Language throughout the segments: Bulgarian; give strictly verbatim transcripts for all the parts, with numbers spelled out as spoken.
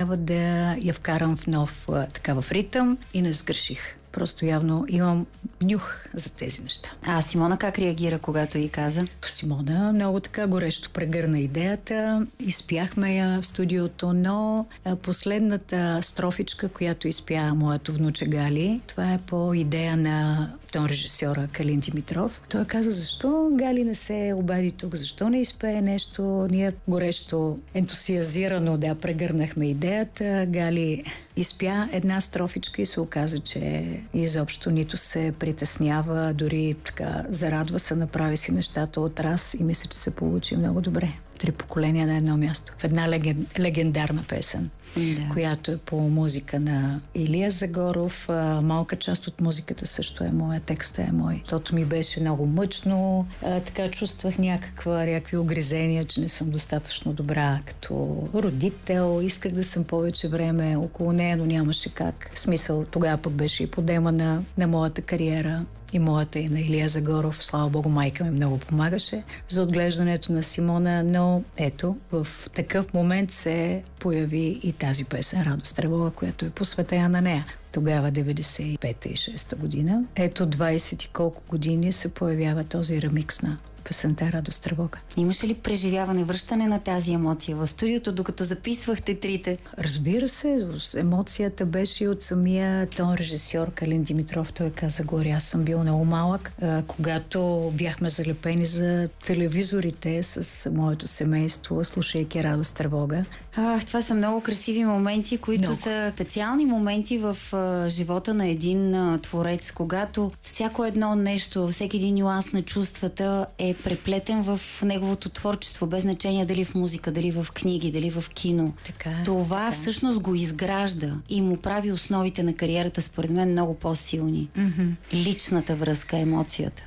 трябва да я вкарам в нов а, така в ритъм и не сгреших. Просто явно имам нюх за тези неща. А Симона как реагира, когато й каза? Симона много така горещо прегърна идеята. Изпяхме я в студиото, но последната строфичка, която изпя моето внуче Гали, това е по идея на тон режисьора Калин Димитров. Той каза, защо Гали не се обади тук, защо не изпее нещо. Ние горещо ентусиазирано да прегърнахме идеята. Гали изпя една строфичка и се оказа, че изобщо нито се притеснява, дори така зарадва се, направи си нещата от раз и мисля, че се получи много добре. Три поколения на едно място. В една леген, легендарна песен, да. Която е по музика на Илия Загоров. А, малка част от музиката също е моя, текста е мой. Тото ми беше много мъчно. А, така чувствах някаква, някакви огризения, че не съм достатъчно добра като родител. Исках да съм повече време около нея, но нямаше как. В смисъл, тогава пък беше и подема на, на моята кариера. И моята и на Илия Загоров. Слава Богу, майка ми много помагаше за отглеждането на Симона, но ето, в такъв момент се появи и тази песен Радост тревога, която е посветена на нея. Тогава деветдесет и пета и шеста година. Ето двайсет и колко години се появява този ремикс на песента Радост тревога. Имаше ли преживяване, връщане на тази емоция в студиото, докато записвахте трите? Разбира се, емоцията беше и от самия тон режисьор Калин Димитров. Той каза, горе, аз съм бил много малък, а, когато бяхме залепени за телевизорите с моето семейство, слушайки Радост тревога. Ах, това са много красиви моменти, които много. Са специални моменти в а, живота на един а, творец, когато всяко едно нещо, всеки един нюанс на чувствата е преплетен в неговото творчество, без значение дали в музика, дали в книги, дали в кино. Така, това така. Всъщност го изгражда и му прави основите на кариерата, според мен, много по-силни. Mm-hmm. Личната връзка, емоцията.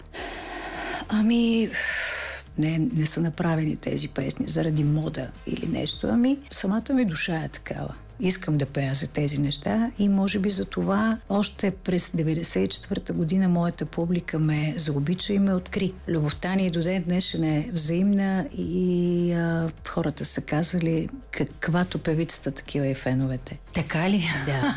Ами... Не, не са направени тези песни заради мода или нещо, ами самата ми душа е такава. Искам да пея за тези неща и може би за това още през деветдесет и четвърта година моята публика ме заобича и ме откри. Любовта ни до ден днешен е взаимна и а, хората са казали, каквато певицата, такива и феновете. Така ли? Да.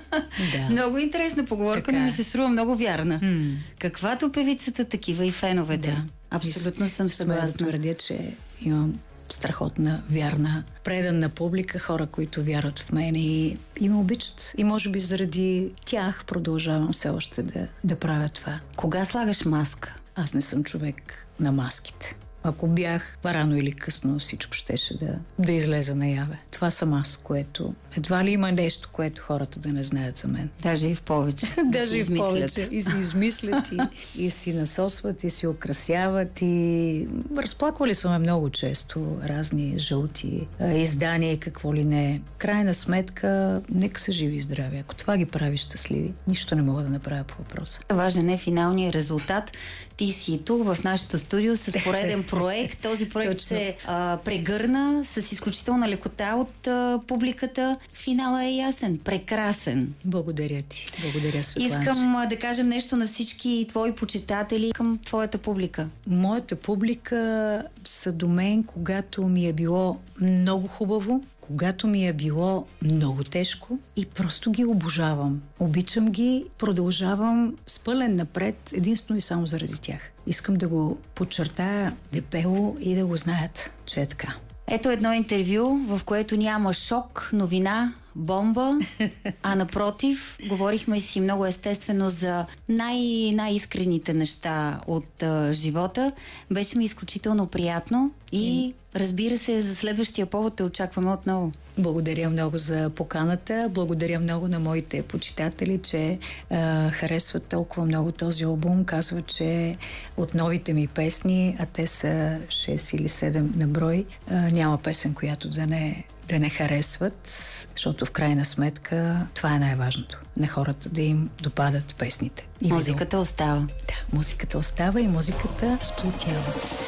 Да. Много интересна поговорка, така. Но ми се струва много вярна. М. Каквато певицата, такива и феновете. Да. Абсолютно съм съгласна. Смея да твърдя, че имам страхотна, вярна, преданна публика, хора, които вярват в мен и, и ме обичат. И може би заради тях продължавам все още да, да правя това. Кога слагаш маска? Аз не съм човек на маските. Ако бях, рано или късно всичко щеше да, да излезе наяве. Това съм аз, което едва ли има нещо, което хората да не знаят за мен. Даже и в повече. Даже и в повече. И си измислят, и, и си насосват, и си украсяват, и разплаквали са ме много често разни жълти а, издания и какво ли не. Крайна сметка, нека са живи и здрави. Ако това ги прави щастливи, нищо не мога да направя по въпроса. Важен е финалният резултат. Ти си тук в нашото студио с пореден проект. Този проект се а, прегърна с изключителна лекота от а, публиката. Финала е ясен, прекрасен. Благодаря ти. Благодаря, Светлана. Искам а, да кажем нещо на всички твои почитатели към твоята публика. Моята публика са до мен, когато ми е било много хубаво, когато ми е било много тежко и просто ги обожавам. Обичам ги, продължавам с пълен напред, единствено и само заради тях. Искам да го подчертая дебело и да го знаят, че е така. Ето едно интервю, в което няма шок, новина, бомба, а напротив, говорихме си много естествено за най- най-искрените неща от а, живота. Беше ми изключително приятно и разбира се, за следващия повод те очакваме отново. Благодаря много за поканата. Благодаря много на моите почитатели, че а, харесват толкова много този албум. Казват, че от новите ми песни, а те са шест или седем на брой, а, няма песен, която да не да не харесват, защото в крайна сметка това е най-важното. На хората да им допадат песните. И музиката видео. Остава. Да, музиката остава и музиката сплотява.